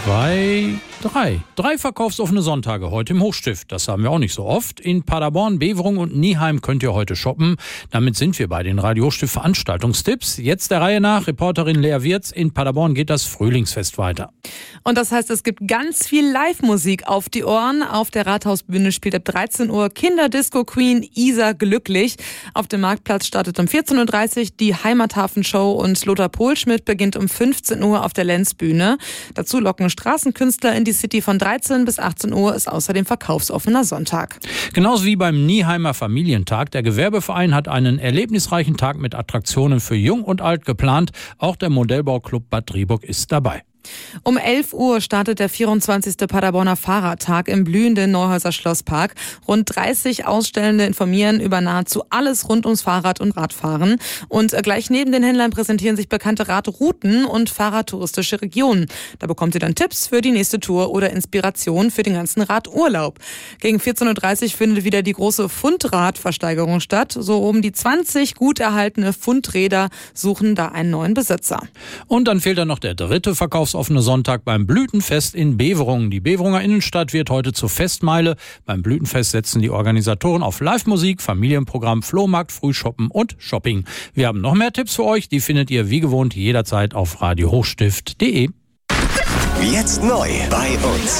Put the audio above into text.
Drei verkaufsoffene Sonntage heute im Hochstift. Das haben wir auch nicht so oft. In Paderborn, Beverungen und Nieheim könnt ihr heute shoppen. Damit sind wir bei den Radio Hochstift Veranstaltungstipps. Jetzt der Reihe nach. Reporterin Lea Wirz. In Paderborn geht das Frühlingsfest weiter. Und das heißt, es gibt ganz viel Live-Musik auf die Ohren. Auf der Rathausbühne spielt ab 13 Uhr Kinderdisco-Queen Isa Glücklich. Auf dem Marktplatz startet um 14.30 Uhr die Heimathafen-Show und Lothar Pohlschmidt beginnt um 15 Uhr auf der Lenzbühne. Dazu locken Straßenkünstler in die City. Von 13 bis 18 Uhr ist außerdem verkaufsoffener Sonntag. Genauso wie beim Nieheimer Familientag. Der Gewerbeverein hat einen erlebnisreichen Tag mit Attraktionen für Jung und Alt geplant. Auch der Modellbauclub Bad Driburg ist dabei. Um 11 Uhr startet der 24. Paderborner Fahrradtag im blühenden Neuhäuser Schlosspark. Rund 30 Ausstellende informieren über nahezu alles rund ums Fahrrad und Radfahren. Und gleich neben den Händlern präsentieren sich bekannte Radrouten und fahrradtouristische Regionen. Da bekommt ihr dann Tipps für die nächste Tour oder Inspiration für den ganzen Radurlaub. Gegen 14.30 Uhr findet wieder die große Fundradversteigerung statt. So um die 20 gut erhaltene Fundräder suchen da einen neuen Besitzer. Und dann fehlt dann noch der dritte verkaufsoffene Sonntag beim Blütenfest in Beverungen. Die Beverunger Innenstadt wird heute zur Festmeile. Beim Blütenfest setzen die Organisatoren auf Live-Musik, Familienprogramm, Flohmarkt, Frühshoppen und Shopping. Wir haben noch mehr Tipps für euch. Die findet ihr wie gewohnt jederzeit auf radiohochstift.de. Jetzt neu bei uns.